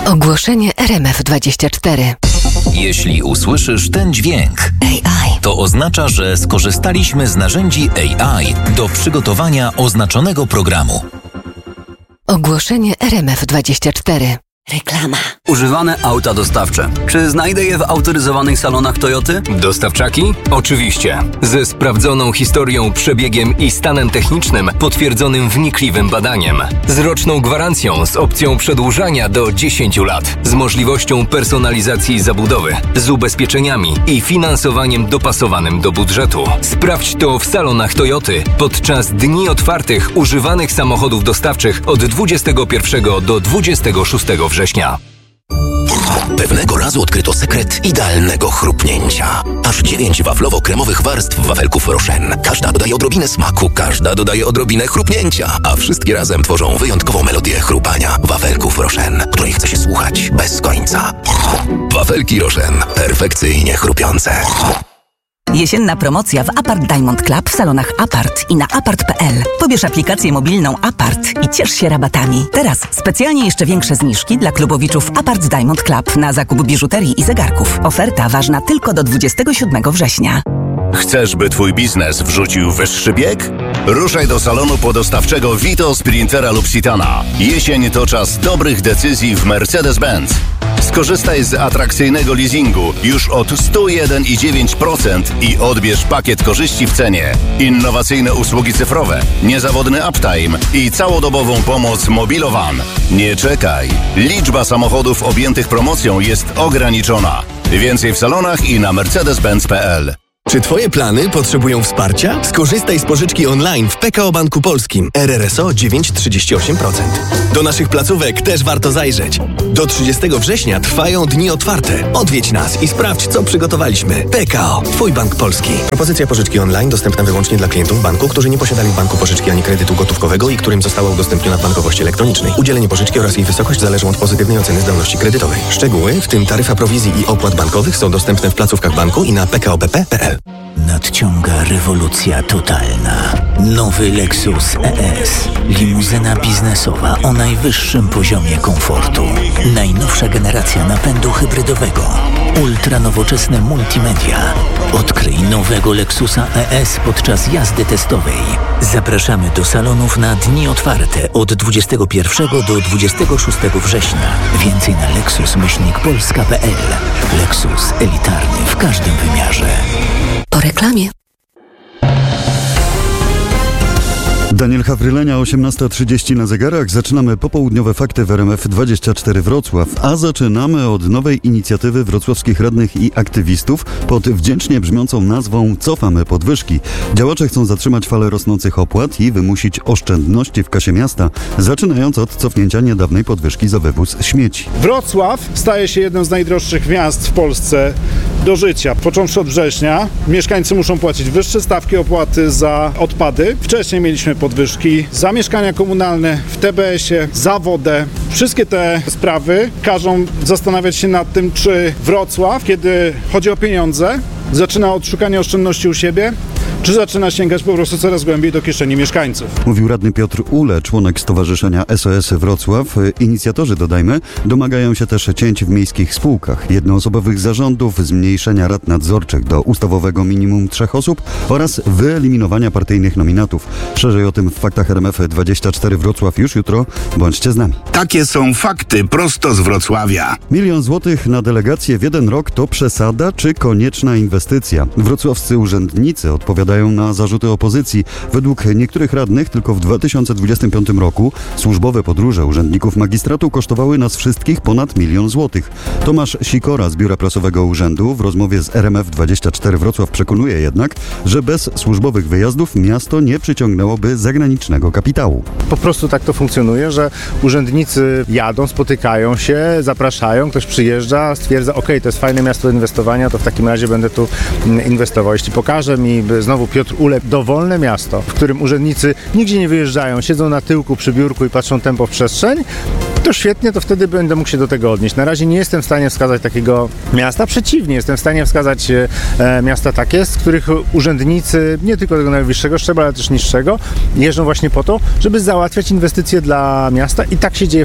Ogłoszenie RMF24. Jeśli usłyszysz ten dźwięk, AI. to oznacza, że skorzystaliśmy z narzędzi AI do przygotowania oznaczonego programu. Ogłoszenie RMF24. Reklama. Używane auta dostawcze. Czy znajdę je w autoryzowanych salonach Toyoty? Dostawczaki? Oczywiście. Ze sprawdzoną historią, przebiegiem i stanem technicznym potwierdzonym wnikliwym badaniem. Z roczną gwarancją z opcją przedłużania do 10 lat. Z możliwością personalizacji zabudowy. Z ubezpieczeniami i finansowaniem dopasowanym do budżetu. Sprawdź to w salonach Toyoty podczas dni otwartych używanych samochodów dostawczych od 21 do 26 września. Pewnego razu odkryto sekret idealnego chrupnięcia. Aż 9 waflowo-kremowych warstw wafelków Rochen. Każda dodaje odrobinę smaku, każda dodaje odrobinę chrupnięcia, a wszystkie razem tworzą wyjątkową melodię chrupania wafelków Rochen, której chce się słuchać bez końca. Wafelki Rochen. Perfekcyjnie chrupiące. Jesienna promocja w Apart Diamond Club w salonach Apart i na apart.pl. Pobierz aplikację mobilną Apart i ciesz się rabatami. Teraz specjalnie jeszcze większe zniżki dla klubowiczów Apart Diamond Club na zakup biżuterii i zegarków. Oferta ważna tylko do 27 września. Chcesz, by twój biznes wrzucił wyższy bieg? Ruszaj do salonu podostawczego Vito, Sprintera lub Citana. Jesień to czas dobrych decyzji w Mercedes-Benz. Skorzystaj z atrakcyjnego leasingu już od 101,9% i odbierz pakiet korzyści w cenie. Innowacyjne usługi cyfrowe, niezawodny uptime i całodobową pomoc Mobilowan. Nie czekaj. Liczba samochodów objętych promocją jest ograniczona. Więcej w salonach i na mercedes-benz.pl. Czy Twoje plany potrzebują wsparcia? Skorzystaj z pożyczki online w PKO Banku Polskim. RRSO 9,38%. Do naszych placówek też warto zajrzeć. Do 30 września trwają dni otwarte. Odwiedź nas i sprawdź, co przygotowaliśmy. PKO, Twój Bank Polski. Propozycja pożyczki online dostępna wyłącznie dla klientów banku, którzy nie posiadali w banku pożyczki ani kredytu gotówkowego i którym została udostępniona w bankowości elektronicznej. Udzielenie pożyczki oraz jej wysokość zależą od pozytywnej oceny zdolności kredytowej. Szczegóły, w tym taryfa prowizji i opłat bankowych, są dostępne w placówkach banku i na pkopp.pl. Nadciąga rewolucja totalna. Nowy Lexus ES. Limuzyna biznesowa o najwyższym poziomie komfortu. Najnowsza generacja napędu hybrydowego. Ultranowoczesne multimedia. Odkryj nowego Lexusa ES podczas jazdy testowej. Zapraszamy do salonów na dni otwarte od 21 do 26 września. Więcej na lexus-polska.pl. Lexus elitarny w każdym wymiarze. Po reklamie. Daniel Hawrylenia, 18:30 na zegarach. Zaczynamy popołudniowe fakty w RMF24 Wrocław, a zaczynamy od nowej inicjatywy wrocławskich radnych i aktywistów pod wdzięcznie brzmiącą nazwą Cofamy podwyżki. Działacze chcą zatrzymać falę rosnących opłat i wymusić oszczędności w kasie miasta, zaczynając od cofnięcia niedawnej podwyżki za wywóz śmieci. Wrocław staje się jednym z najdroższych miast w Polsce do życia. Począwszy od września mieszkańcy muszą płacić wyższe stawki opłaty za odpady. Wcześniej mieliśmy podwyżki za mieszkania komunalne, w TBS-ie, za wodę. Wszystkie te sprawy każą zastanawiać się nad tym, czy Wrocław, kiedy chodzi o pieniądze, zaczyna od szukania oszczędności u siebie, czy zaczyna sięgać po prostu coraz głębiej do kieszeni mieszkańców. Mówił radny Piotr Ule, członek Stowarzyszenia SOS Wrocław. Inicjatorzy, dodajmy, domagają się też cięć w miejskich spółkach, jednoosobowych zarządów, zmniejszenia rad nadzorczych do ustawowego minimum 3 osób oraz wyeliminowania partyjnych nominatów. Szerzej o tym w faktach RMF24 Wrocław już jutro. Bądźcie z nami. Takie są fakty prosto z Wrocławia. 1 000 000 złotych na delegację w jeden rok to przesada czy konieczna inwestycja? Wrocławscy urzędnicy odpowiadają na zarzuty opozycji. Według niektórych radnych tylko w 2025 roku służbowe podróże urzędników magistratu kosztowały nas wszystkich ponad 1 000 000 złotych. Tomasz Sikora z Biura Prasowego Urzędu w rozmowie z RMF24 Wrocław przekonuje jednak, że bez służbowych wyjazdów miasto nie przyciągnęłoby zagranicznego kapitału. Po prostu tak to funkcjonuje, że urzędnicy jadą, spotykają się, zapraszają, ktoś przyjeżdża, stwierdza, to jest fajne miasto do inwestowania, to w takim razie będę tu inwestował. Jeśli pokaże mi znowu Piotr Ule dowolne miasto, w którym urzędnicy nigdzie nie wyjeżdżają, siedzą na tyłku przy biurku i patrzą tempo w przestrzeń, to świetnie, to wtedy będę mógł się do tego odnieść. Na razie nie jestem w stanie wskazać takiego miasta, przeciwnie, jestem w stanie wskazać miasta takie, z których urzędnicy, nie tylko tego najwyższego szczebla, ale też niższego, jeżdżą właśnie po to, żeby załatwiać inwestycje dla miasta i tak się dzieje